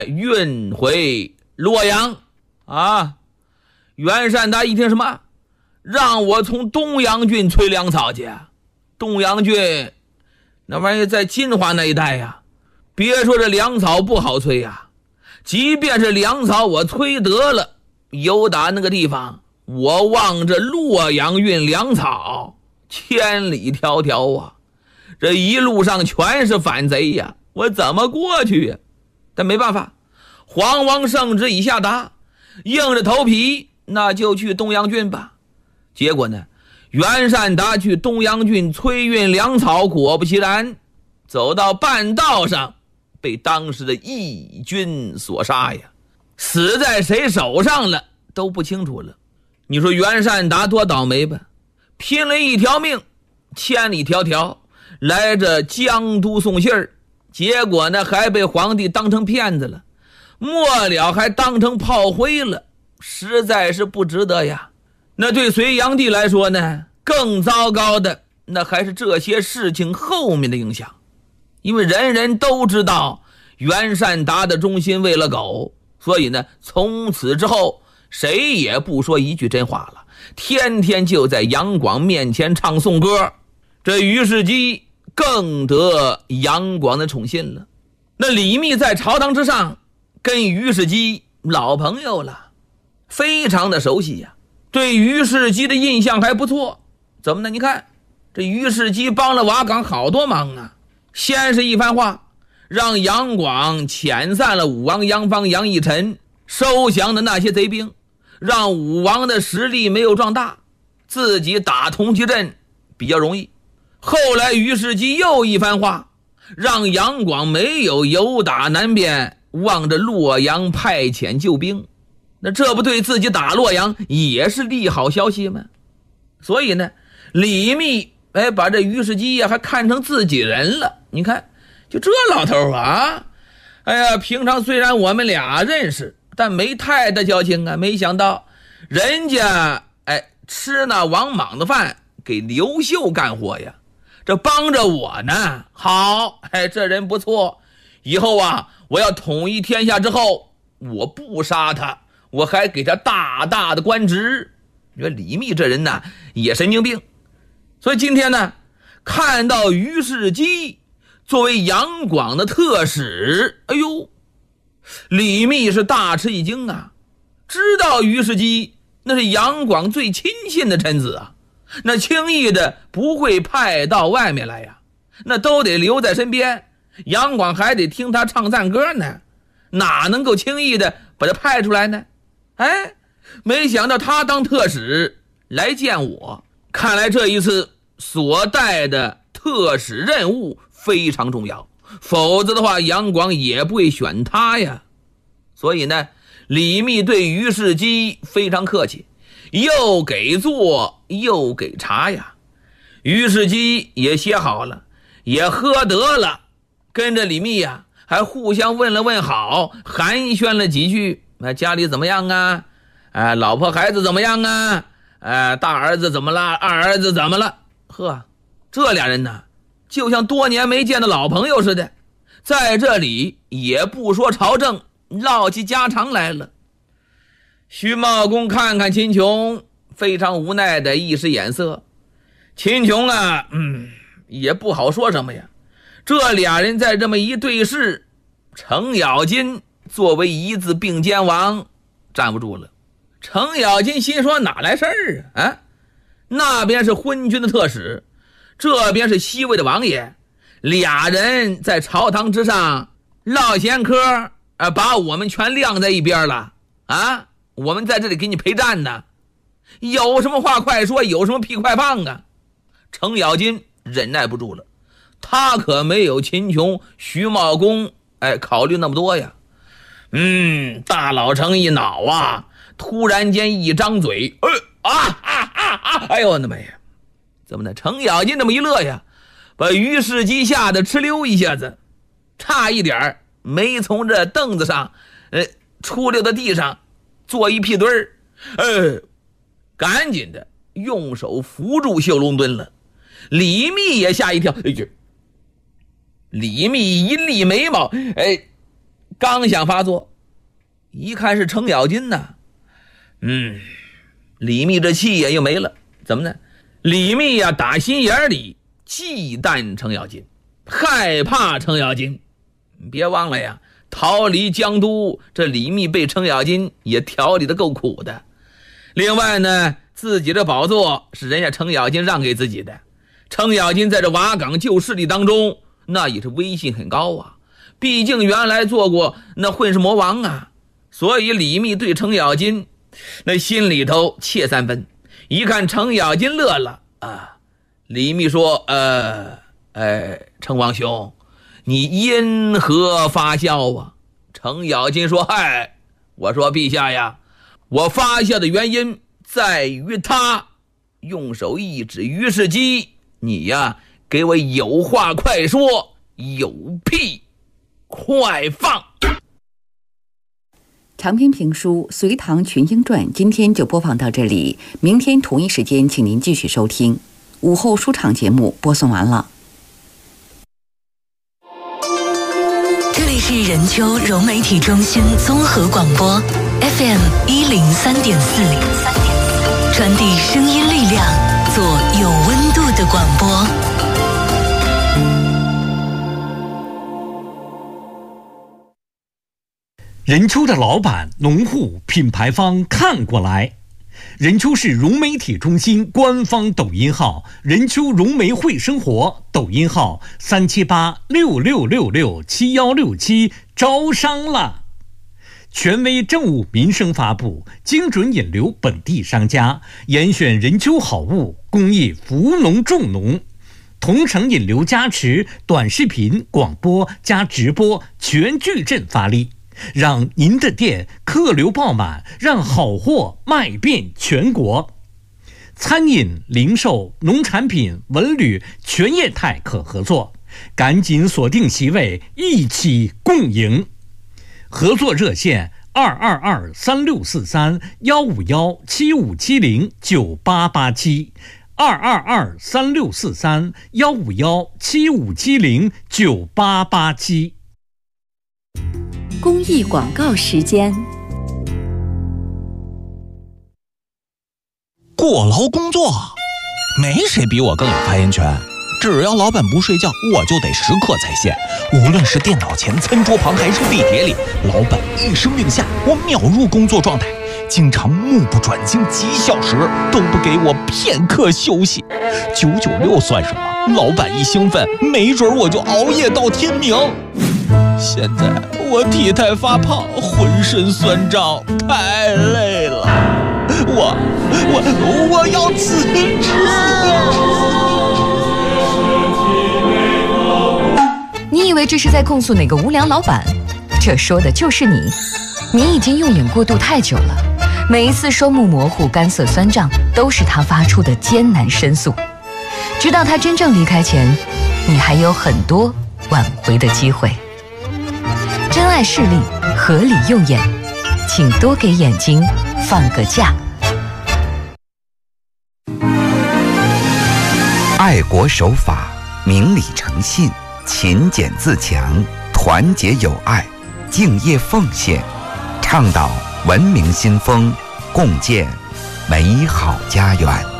运回洛阳啊。袁善达一听什么？让我从东阳郡催粮草去。东阳郡那玩意在金华那一带呀，别说这粮草不好催呀，即便是粮草我催得了，有打那个地方，我望着洛阳运粮草，千里迢迢啊，这一路上全是反贼呀，我怎么过去呀？但没办法，皇王圣旨已下达，硬着头皮那就去东阳郡吧。结果呢，袁善达去东阳郡催运粮草，果不其然，走到半道上被当时的义军所杀呀，死在谁手上了都不清楚了。你说袁善达多倒霉吧，拼了一条命，千里迢迢来这江都送信儿，结果呢还被皇帝当成骗子了，末了还当成炮灰了，实在是不值得呀。那对隋炀帝来说呢，更糟糕的那还是这些事情后面的影响。因为人人都知道袁善达的忠心喂了狗，所以呢从此之后谁也不说一句真话了，天天就在杨广面前唱颂歌。这于世基更得杨广的宠信了。那李密在朝堂之上跟于世基老朋友了，非常的熟悉呀，对于世基的印象还不错。怎么呢？你看这于世基帮了瓦岗好多忙啊。先是一番话，让杨广遣散了武王杨方杨义臣，收降的那些贼兵，让武王的实力没有壮大，自己打同济镇比较容易。后来于世基又一番话，让杨广没有由打南边，望着洛阳派遣救兵，那这不对自己打洛阳也是利好消息吗？所以呢，李密把这于世基还看成自己人了。你看就这老头啊，平常虽然我们俩认识，但没太大交情啊，没想到人家吃那王莽的饭，给刘秀干活呀，这帮着我呢。好，这人不错，以后啊我要统一天下之后，我不杀他，我还给他大大的官职。你说李密这人呢也神经病。所以今天呢，看到于世基作为杨广的特使，哎呦，李密是大吃一惊啊！知道于世基那是杨广最亲信的臣子啊，那轻易的不会派到外面来呀，那都得留在身边，杨广还得听他唱赞歌呢，哪能够轻易的把他派出来呢？没想到他当特使来见我，看来这一次所带的特使任务非常重要，否则的话杨广也不会选他呀。所以呢，李密对于世基非常客气，又给做又给茶呀。于世基也歇好了，也喝得了，跟着李密呀还互相问了问好，寒暄了几句，家里怎么样啊？老婆孩子怎么样啊？大儿子怎么了？二儿子怎么了？呵，这俩人呢就像多年没见的老朋友似的，在这里也不说朝政，唠起家常来了。徐茂公看看秦琼，非常无奈的一使眼色。秦琼啊也不好说什么呀，这俩人在这么一对视，程咬金作为一字并肩王站不住了。程咬金心说哪来事儿啊？那边是昏君的特使，这边是西魏的王爷，俩人在朝堂之上唠闲嗑，把我们全晾在一边了啊！我们在这里给你陪战呢，有什么话快说，有什么屁快放啊！程咬金忍耐不住了，他可没有秦琼、徐茂公考虑那么多呀。大老程一恼啊，突然间一张嘴，哎呦我的妈呀！怎么呢？程咬金这么一乐呀，把于世基吓得哧溜一下子，差一点没从这凳子上出溜到地上坐一屁墩儿，赶紧的用手扶住绣龙墩了。李密也吓一跳，李密一立眉毛， 刚想发作，一看是程咬金呐，李密这气也又没了。怎么呢？李密呀，打心眼里忌惮程咬金，害怕程咬金。别忘了呀，逃离江都，这李密被程咬金也调理得够苦的。另外呢，自己的宝座是人家程咬金让给自己的，程咬金在这瓦岗旧势力当中那也是威信很高啊，毕竟原来做过那混世魔王啊。所以李密对程咬金那心里头怯三分。一看程咬金乐了啊，李密说程王兄，你因何发笑啊？程咬金说，我说陛下呀，我发笑的原因在于他用手一指于世基，你呀给我有话快说，有屁快放。 长篇评书《隋唐群英传》今天就播放到这里，明天同一时间请您继续收听。午后书场节目播送完了。 这里是任丘融媒体中心综合广播 FM103.4，传递声音力量，做有温度的广播。 任丘的老板、农户、品牌方看过来。任丘市融媒体中心官方抖音号任丘融媒会生活，抖音号37866667167，招商了。权威政务民生发布，精准引流本地商家，严选任丘好物，公益扶农助农，同城引流加持，短视频、广播加直播全矩阵发力，让您的店客流爆满，让好货卖遍全国。餐饮、零售、农产品、文旅全业态可合作，赶紧锁定席位，一起共赢。合作热线222-3643-151-7570，9887151-7570-9887。 公益广告时间。 过劳工作，没谁比我更有发言权。只要老板不睡觉，我就得时刻在线。无论是电脑前、餐桌旁，还是地铁里，老板一声令下，我秒入工作状态。经常目不转睛几小时，都不给我片刻休息。996算什么？老板一兴奋，没准我就熬夜到天明。现在我体态发胖，浑身酸胀，太累了。我要辞职。 你以为这是在控诉哪个无良老板？这说的就是你。你已经用眼过度太久了，每一次双目模糊、干涩酸胀，都是他发出的艰难申诉。直到他真正离开前，你还有很多挽回的机会。珍爱视力，合理用眼，请多给眼睛放个假。 爱国守法，明理诚信，勤俭自强，团结友爱，敬业奉献，倡导文明新风，共建美好家园。